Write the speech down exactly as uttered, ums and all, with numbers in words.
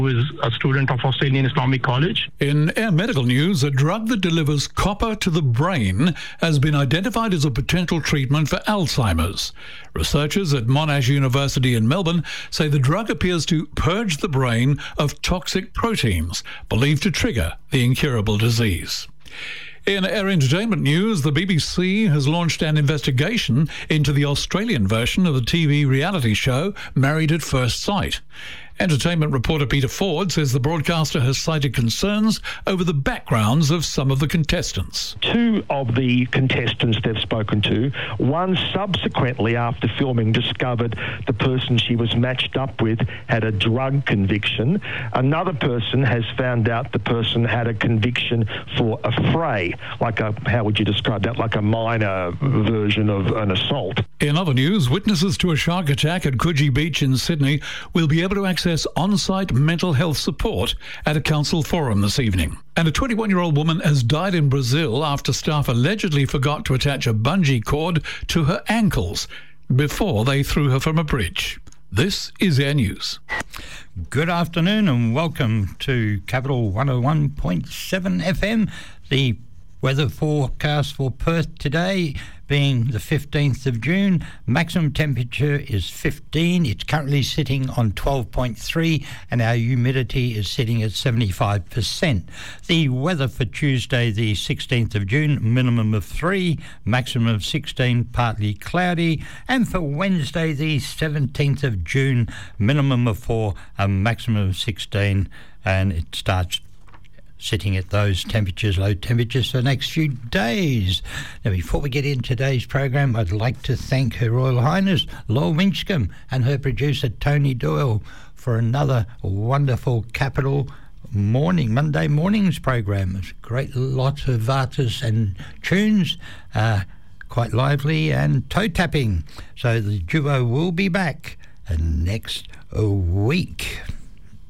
who is a student of Australian Islamic College. In Air Medical News, a drug that delivers copper to the brain has been identified as a potential treatment for Alzheimer's. Researchers at Monash University in Melbourne say the drug appears to purge the brain of toxic proteins, believed to trigger the incurable disease. In Air Entertainment News, the B B C has launched an investigation into the Australian version of the T V reality show Married at First Sight. Entertainment reporter Peter Ford says the broadcaster has cited concerns over the backgrounds of some of the contestants. Two of the contestants they've spoken to, one subsequently after filming discovered the person she was matched up with had a drug conviction. Another person has found out the person had a conviction for a fray, like a, how would you describe that, like a minor version of an assault. In other news, witnesses to a shark attack at Coogee Beach in Sydney will be able to access on-site mental health support at a council forum this evening. And a twenty-one-year-old woman has died in Brazil after staff allegedly forgot to attach a bungee cord to her ankles before they threw her from a bridge. This is Air News. Good afternoon and welcome to Capital one oh one point seven F M. The weather forecast for Perth today being the fifteenth of June. Maximum temperature is fifteen. It's currently sitting on twelve point three and our humidity is sitting at seventy-five percent. The weather for Tuesday, the sixteenth of June, minimum of three, maximum of sixteen, partly cloudy. And for Wednesday, the seventeenth of June, minimum of four, a maximum of sixteen, and it starts sitting at those temperatures, low temperatures for the next few days. Now, before we get into today's program, I'd like to thank Her Royal Highness Laurel Winchcombe and her producer Tony Doyle for another wonderful Capital morning, Monday mornings program. It's a great lot of artists and tunes, uh, quite lively and toe-tapping. So the duo will be back next week.